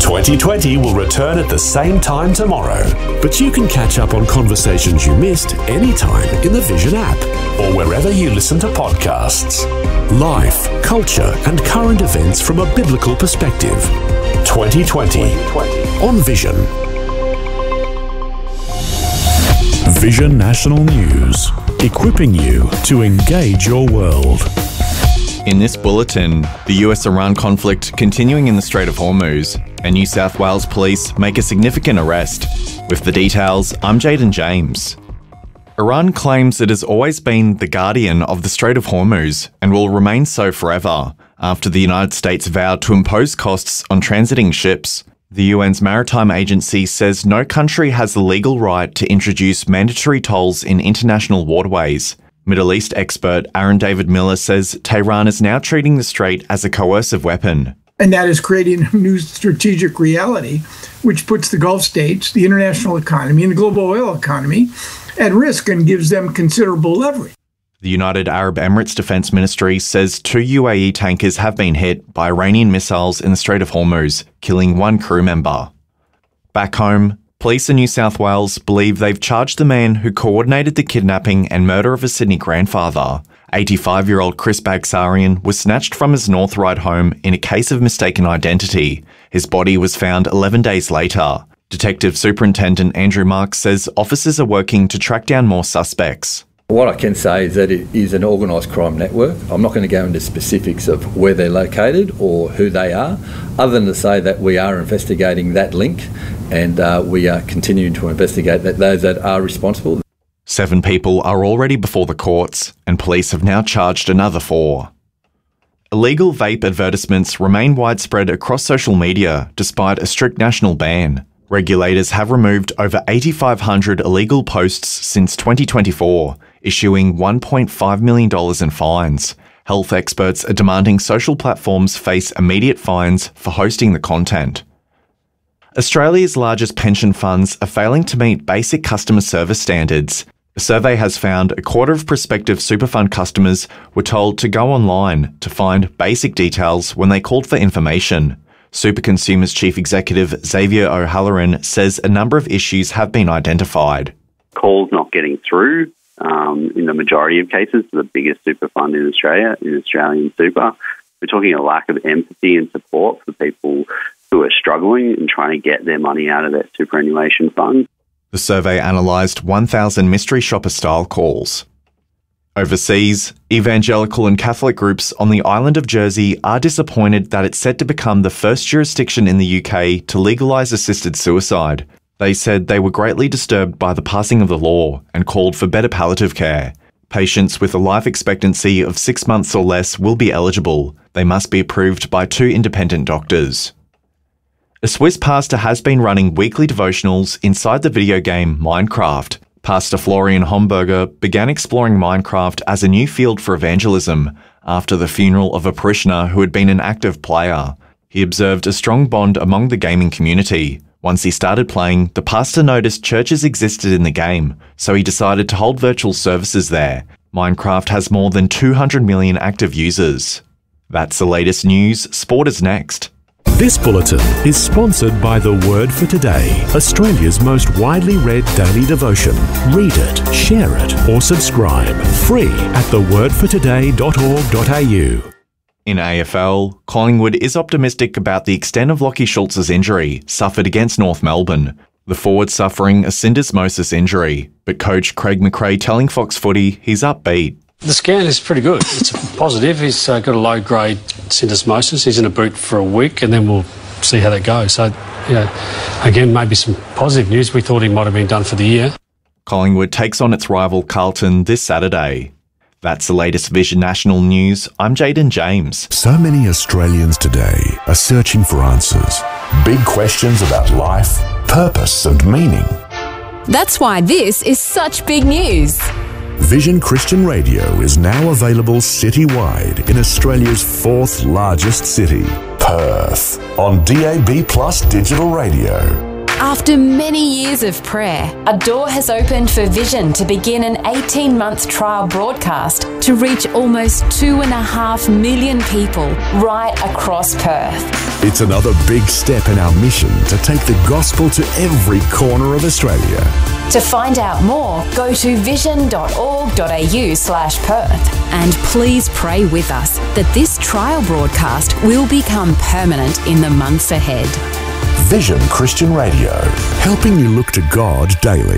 2020 will return at the same time tomorrow, but you can catch up on conversations you missed anytime in the Vision app or wherever you listen to podcasts. Life, culture, and current events from a biblical perspective. 2020 on Vision. Vision National News, equipping you to engage your world. In this bulletin, the US-Iran conflict continuing in the Strait of Hormuz, and New South Wales police make a significant arrest. With the details, I'm Jaden James. Iran claims it has always been the guardian of the Strait of Hormuz and will remain so forever, after the United States vowed to impose costs on transiting ships. The UN's Maritime Agency says no country has the legal right to introduce mandatory tolls in international waterways. Middle East expert Aaron David Miller says Tehran is now treating the strait as a coercive weapon. And that is creating a new strategic reality, which puts the Gulf states, the international economy, and the global oil economy at risk and gives them considerable leverage. The United Arab Emirates Defence Ministry says 2 UAE tankers have been hit by Iranian missiles in the Strait of Hormuz, killing 1 crew member. Back home, police in New South Wales believe they've charged the man who coordinated the kidnapping and murder of a Sydney grandfather. 85-year-old Chris Bagsarian was snatched from his North Ryde home in a case of mistaken identity. His body was found 11 days later. Detective Superintendent Andrew Marks says officers are working to track down more suspects. What I can say is that it is an organised crime network. I'm not going to go into specifics of where they're located or who they are, other than to say that we are investigating that link and we are continuing to investigate those that are responsible. 7 people are already before the courts, and police have now charged another 4. Illegal vape advertisements remain widespread across social media despite a strict national ban. Regulators have removed over 8,500 illegal posts since 2024, issuing $1.5 million in fines. Health experts are demanding social platforms face immediate fines for hosting the content. Australia's largest pension funds are failing to meet basic customer service standards. A survey has found a quarter of prospective super fund customers were told to go online to find basic details when they called for information. Super Consumers Chief Executive Xavier O'Halloran says a number of issues have been identified. Calls not getting through in the majority of cases to the biggest super fund in Australia, in Australian Super. We're talking a lack of empathy and support for people who are struggling and trying to get their money out of their superannuation fund. The survey analysed 1,000 mystery shopper-style calls. Overseas, evangelical and Catholic groups on the island of Jersey are disappointed that it's set to become the first jurisdiction in the UK to legalise assisted suicide. They said they were greatly disturbed by the passing of the law and called for better palliative care. Patients with a life expectancy of 6 months or less will be eligible. They must be approved by 2 independent doctors. A Swiss pastor has been running weekly devotionals inside the video game Minecraft. Pastor Florian Homburger began exploring Minecraft as a new field for evangelism after the funeral of a parishioner who had been an active player. He observed a strong bond among the gaming community. Once he started playing, the pastor noticed churches existed in the game, so he decided to hold virtual services there. Minecraft has more than 200 million active users. That's the latest news. Sport is next. This bulletin is sponsored by The Word for Today, Australia's most widely read daily devotion. Read it, share it, or subscribe. Free at thewordfortoday.org.au. In AFL, Collingwood is optimistic about the extent of Lachie Schultz's injury suffered against North Melbourne. The forward suffering a syndesmosis injury, but coach Craig McRae telling Fox Footy he's upbeat. The scan is pretty good. It's positive. He's got a low-grade syndesmosis. He's in a boot for a week, and then we'll see how that goes. So, again, maybe some positive news. We thought he might have been done for the year. Collingwood takes on its rival Carlton this Saturday. That's the latest Vision National News. I'm Jaden James. So many Australians today are searching for answers. Big questions about life, purpose and meaning. That's why this is such big news. Vision Christian Radio is now available citywide in Australia's 4th largest city, Perth, on DAB+ digital radio. After many years of prayer, a door has opened for Vision to begin an 18-month trial broadcast to reach almost 2.5 million people right across Perth. It's another big step in our mission to take the gospel to every corner of Australia. To find out more, go to vision.org.au/Perth. And please pray with us that this trial broadcast will become permanent in the months ahead. Vision Christian Radio, helping you look to God daily.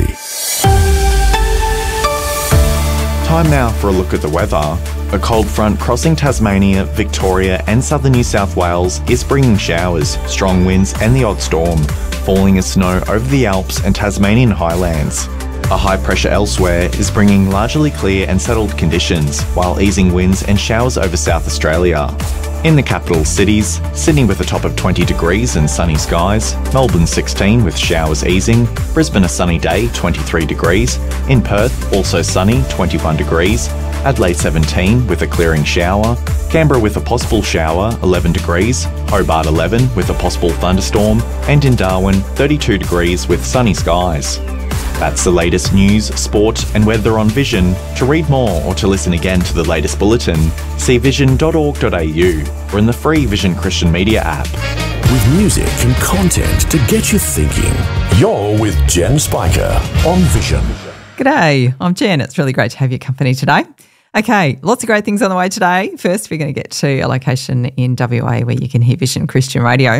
Time now for a look at the weather. A cold front crossing Tasmania, Victoria and southern New South Wales is bringing showers, strong winds and the odd storm, falling as snow over the Alps and Tasmanian highlands. A high pressure elsewhere is bringing largely clear and settled conditions, while easing winds and showers over South Australia. In the capital cities, Sydney with a top of 20 degrees and sunny skies, Melbourne 16 with showers easing, Brisbane a sunny day, 23 degrees, in Perth also sunny, 21 degrees, Adelaide 17 with a clearing shower, Canberra with a possible shower, 11 degrees, Hobart 11 with a possible thunderstorm, and in Darwin 32 degrees with sunny skies. That's the latest news, sport and weather on Vision. To read more or to listen again to the latest bulletin, see vision.org.au or in the free Vision Christian Media app. With music and content to get you thinking, you're with Jen Spiker on Vision. G'day, I'm Jen. It's really great to have your company today. Okay, lots of great things on the way today. First, we're going to get to a location in WA where you can hear Vision Christian Radio.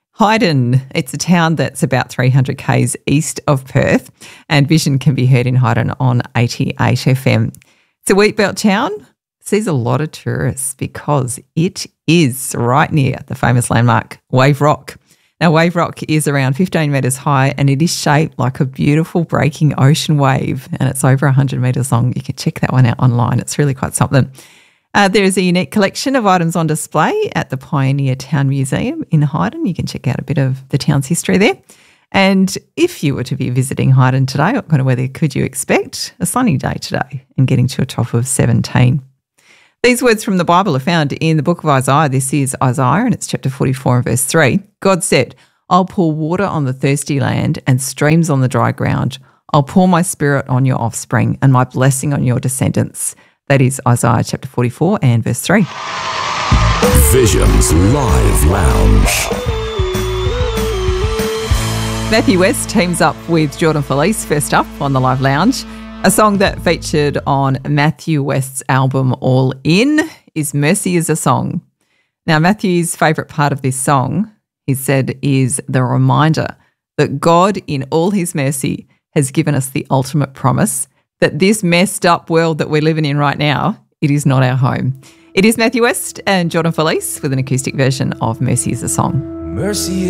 Hyden, it's a town that's about 300 k's east of Perth, and Vision can be heard in Hyden on 88 FM. It's a wheatbelt town. It sees a lot of tourists because it is right near the famous landmark Wave Rock. Now, Wave Rock is around 15 metres high and it is shaped like a beautiful breaking ocean wave, and it's over 100 metres long. You can check that one out online. It's really quite something. There is a unique collection of items on display at the Pioneer Town Museum in Hyden. You can check out a bit of the town's history there. And if you were to be visiting Hyden today, what kind of weather could you expect? A sunny day today and getting to a top of 17. These words from the Bible are found in the book of Isaiah. This is Isaiah and it's chapter 44 and verse 3. God said, I'll pour water on the thirsty land and streams on the dry ground. I'll pour my spirit on your offspring and my blessing on your descendants. That is Isaiah chapter 44 and verse 3. Vision's Live Lounge. Matthew West teams up with Jordan Felice first up on the Live Lounge. A song that featured on Matthew West's album All In is Mercy is a Song. Now, Matthew's favourite part of this song, he said, is the reminder that God in all his mercy has given us the ultimate promise that this messed up world that we're living in right now, it is not our home. It is Matthew West and Jordan Felice with an acoustic version of Mercy is a Song. Mercy